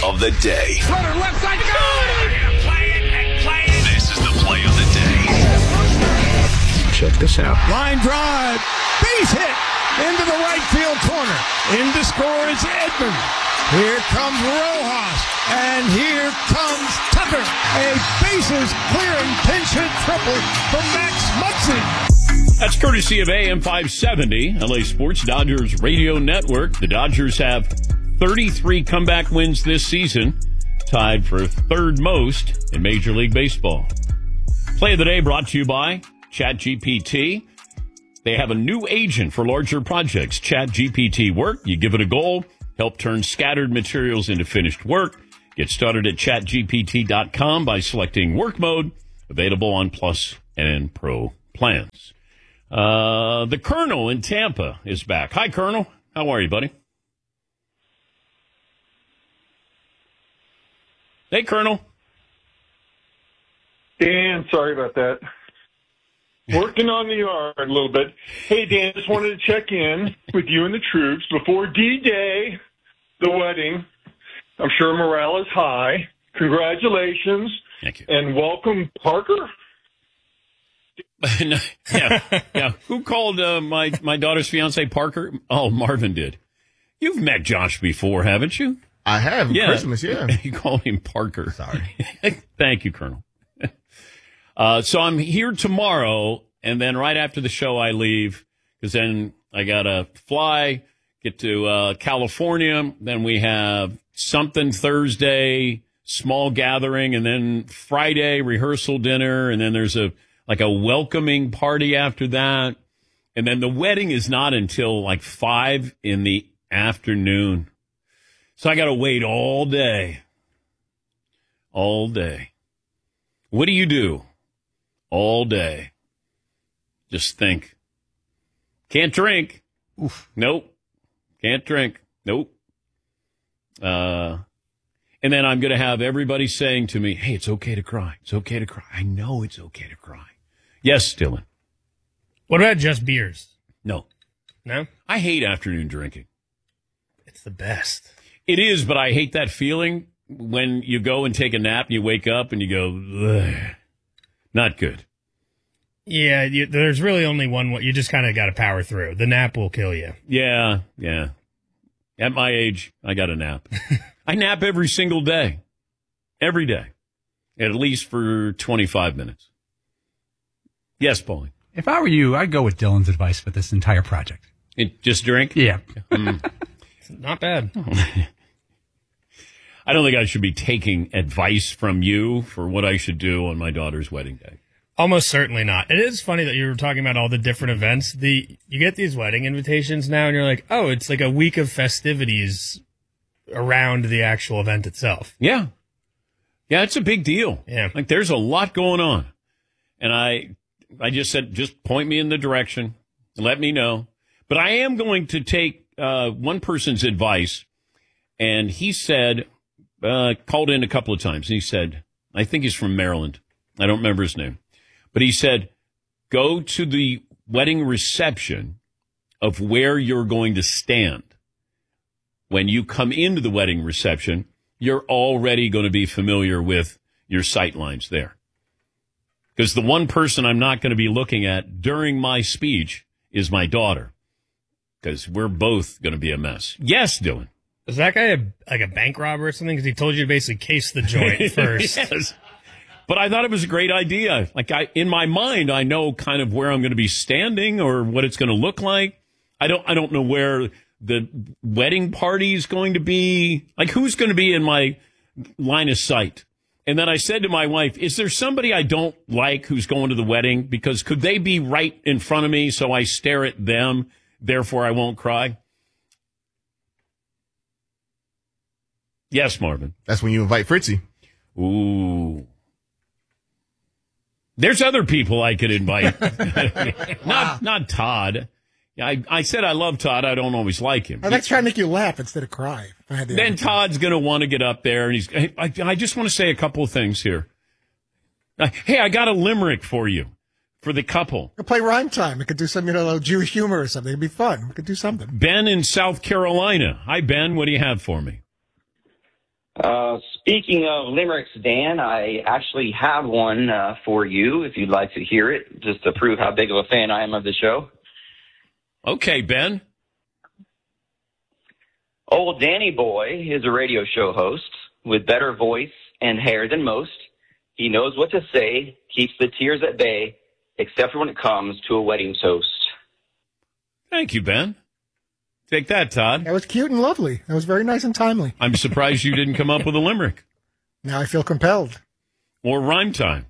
of the day. Runner left side, go! Play it. This is the play of the day. Check this out. Line drive, base hit into the right field corner. In to score is Edman. Here comes Rojas, and here comes Tucker. A bases clearing pinch hit triple from Max Muncy. That's courtesy of AM 570, LA Sports Dodgers Radio Network. The Dodgers have 33 comeback wins this season, tied for third most in Major League Baseball. Play of the day brought to you by ChatGPT. They have a new agent for larger projects, ChatGPT Work. You give it a goal, help turn scattered materials into finished work. Get started at chatgpt.com by selecting work mode, available on Plus and Pro plans. The Colonel in Tampa is back. Hi, Colonel. How are you, buddy? Hey, Colonel. Dan, sorry about that. Working on the yard a little bit. Hey, Dan, just wanted to check in with you and the troops before D-Day, the wedding. I'm sure morale is high. Congratulations. Thank you. And welcome, Parker. Yeah. Who called my daughter's fiance Parker? Oh, Marvin did. You've met Josh before, haven't you? I have. Christmas, yeah. You called him Parker. Sorry. Thank you, Colonel. So I'm here tomorrow, and then right after the show I leave, because then I got to fly, get to California. Then we have something Thursday, small gathering, and then Friday, rehearsal dinner, and then there's a welcoming party after that. And then the wedding is not until 5 in the afternoon. So I got to wait all day. All day. What do you do? All day. Just think. Can't drink. Oof. Nope. Can't drink. Nope. And then I'm going to have everybody saying to me, hey, it's okay to cry. It's okay to cry. I know it's okay to cry. Yes, Dylan. What about just beers? No. No? I hate afternoon drinking. It's the best. It is, but I hate that feeling when you go and take a nap and you wake up and you go, ugh. Not good. Yeah, there's really only one. You just kind of got to power through. The nap will kill you. Yeah. At my age, I got to nap. I nap every single day. Every day. At least for 25 minutes. Yes, Paulie. If I were you, I'd go with Dylan's advice for this entire project. Just drink? Yeah. Not bad. I don't think I should be taking advice from you for what I should do on my daughter's wedding day. Almost certainly not. It is funny that you were talking about all the different events. You get these wedding invitations now, and you're like, oh, it's like a week of festivities around the actual event itself. Yeah. Yeah, it's a big deal. Yeah. There's a lot going on. And I just said, just point me in the direction. Let me know. But I am going to take one person's advice, and he said, called in a couple of times, and he said, I think he's from Maryland. I don't remember his name. But he said, go to the wedding reception of where you're going to stand. When you come into the wedding reception, you're already going to be familiar with your sight lines there. Because the one person I'm not going to be looking at during my speech is my daughter. Because we're both going to be a mess. Yes, Dylan. Is that guy a bank robber or something? Because he told you to basically case the joint first. Yes. But I thought it was a great idea. In my mind, I know kind of where I'm going to be standing or what it's going to look like. I don't know where the wedding party is going to be. Who's going to be in my line of sight? And then I said to my wife, is there somebody I don't like who's going to the wedding? Because could they be right in front of me so I stare at them, therefore I won't cry? Yes, Marvin. That's when you invite Fritzy. Ooh. There's other people I could invite. Not Todd. I said I love Todd. I don't always like him. I'd like to try to make you laugh instead of cry. Then Todd's going to want to get up there, and I just want to say a couple of things here. Hey, I got a limerick for you, for the couple. We'll play rhyme time. We could do some, Jewish humor or something. It'd be fun. We could do something. Ben in South Carolina. Hi, Ben. What do you have for me? Speaking of limericks, Dan, I actually have one for you if you'd like to hear it, just to prove how big of a fan I am of the show. Okay, Ben. Old Danny Boy is a radio show host with better voice and hair than most. He knows what to say, keeps the tears at bay, except for when it comes to a wedding toast. Thank you, Ben. Take that, Todd. That was cute and lovely. That was very nice and timely. I'm surprised you didn't come up with a limerick. Now I feel compelled. Or rhyme time.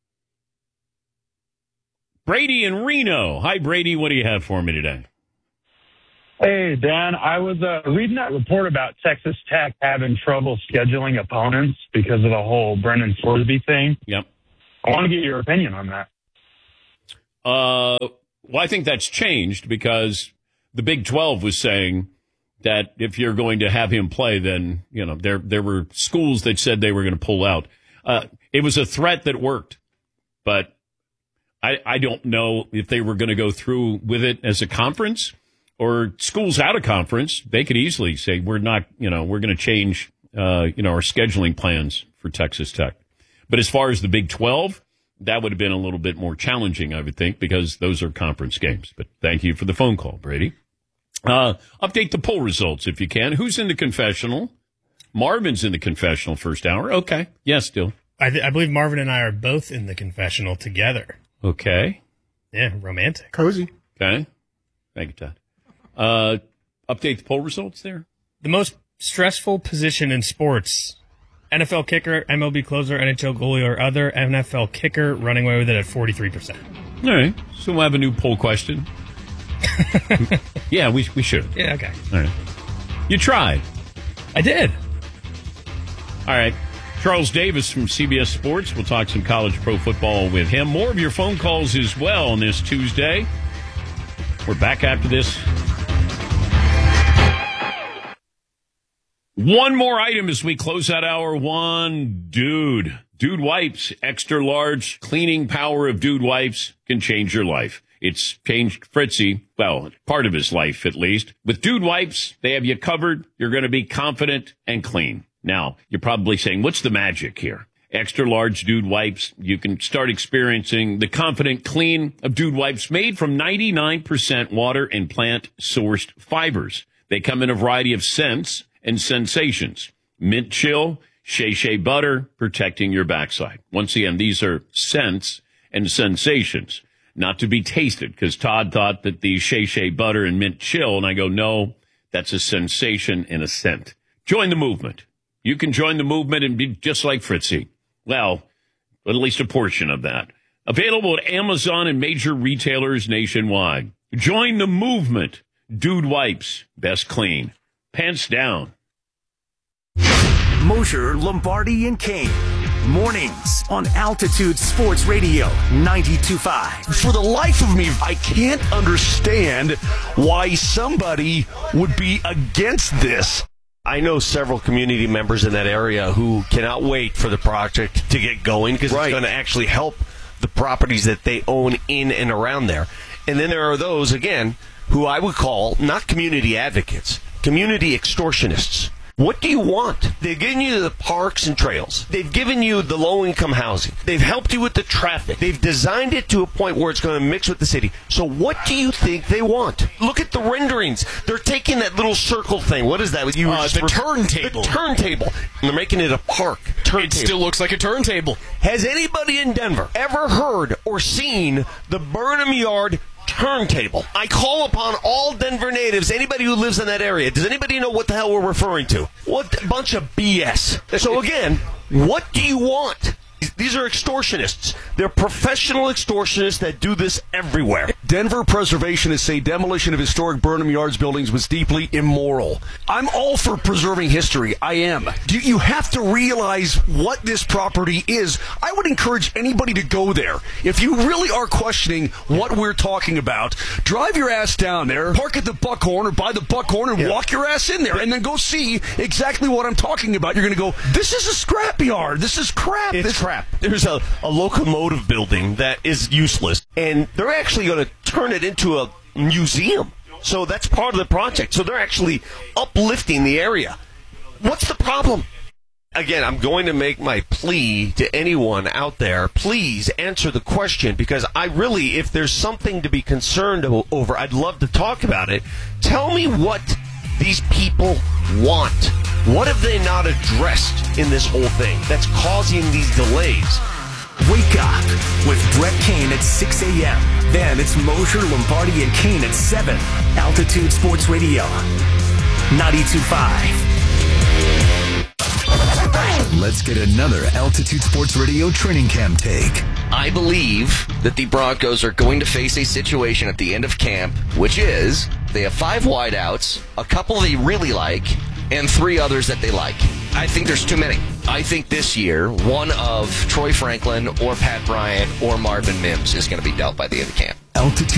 Brady in Reno. Hi, Brady. What do you have for me today? Hey, Dan. I was reading that report about Texas Tech having trouble scheduling opponents because of the whole Brendan Thorsby thing. Yep. I want to get your opinion on that. Well, I think that's changed because the Big 12 was saying that if you're going to have him play, then, there were schools that said they were going to pull out. It was a threat that worked, but I don't know if they were going to go through with it as a conference or schools out of conference. They could easily say, we're not, we're going to change, our scheduling plans for Texas Tech. But as far as the Big 12, that would have been a little bit more challenging, I would think, because those are conference games. But thank you for the phone call, Brady. Update the poll results if you can. Who's in the confessional? Marvin's in the confessional first hour. Okay. Yes, Dill. I believe Marvin and I are both in the confessional together. Okay. Yeah, romantic. Cozy. Okay. Thank you, Todd. Update the poll results there. The most stressful position in sports: NFL kicker, MLB closer, NHL goalie, or other. NFL kicker running away with it at 43%. All right. So we'll have a new poll question. Yeah, we should. Yeah, okay. All right. You tried. I did. All right. Charles Davis from CBS Sports. We'll talk some college pro football with him. More of your phone calls as well on this Tuesday. We're back after this. One more item as we close out hour one. Dude Wipes, extra large cleaning power of Dude Wipes can change your life. It's changed Fritzy, well, part of his life at least. With Dude Wipes, they have you covered. You're going to be confident and clean. Now, you're probably saying, what's the magic here? Extra large Dude Wipes. You can start experiencing the confident clean of Dude Wipes made from 99% water and plant-sourced fibers. They come in a variety of scents and sensations. Mint chill, shea butter, protecting your backside. Once again, these are scents and sensations, not to be tasted, because Todd thought that the shea butter and mint chill, and I go, no, that's a sensation and a scent. Join the movement. You can join the movement and be just like Fritzy. Well, at least a portion of that. Available at Amazon and major retailers nationwide. Join the movement. Dude Wipes. Best clean. Pants down. Mosher, Lombardi, and Kane. Mornings on Altitude Sports Radio 92.5. For the life of me, I can't understand why somebody would be against this. I know several community members in that area who cannot wait for the project to get going because it's going to actually help the properties that they own in and around there. And then there are those, again, who I would call not community advocates, community extortionists. What do you want? They've given you the parks and trails. They've given you the low-income housing. They've helped you with the traffic. They've designed it to a point where it's going to mix with the city. So what do you think they want? Look at the renderings. They're taking that little circle thing. What is that? The turntable. The turntable. And they're making it a park. Turntable. It still looks like a turntable. Has anybody in Denver ever heard or seen the Burnham Yard turntable? I call upon all Denver natives, anybody who lives in that area. Does anybody know what the hell we're referring to? What a bunch of BS. So again, what do you want? These are extortionists. They're professional extortionists that do this everywhere. Denver preservationists say demolition of historic Burnham Yards buildings was deeply immoral. I'm all for preserving history. I am. You have to realize what this property is. I would encourage anybody to go there. If you really are questioning what we're talking about, drive your ass down there, park at the Buckhorn or by the Buckhorn and walk your ass in there and then go see exactly what I'm talking about. You're going to go, this is a scrapyard. This is crap. It's crap. There's a locomotive building that is useless, and they're actually going to turn it into a museum. So that's part of the project. So they're actually uplifting the area. What's the problem? again, I'm going to make my plea to anyone out there. Please answer the question, because I really, if there's something to be concerned over, I'd love to talk about it. Tell me what these people want. What have they not addressed in this whole thing that's causing these delays? Wake up with Brett Kane at 6 a.m. Then it's Mosher, Lombardi, and Kane at 7. Altitude Sports Radio, 92.5. Let's get another Altitude Sports Radio training camp take. I believe that the Broncos are going to face a situation at the end of camp, which is they have 5 wideouts, a couple they really like, and 3 others that they like. I think there's too many. I think this year, one of Troy Franklin or Pat Bryant or Marvin Mims is going to be dealt by the end of camp. Altitude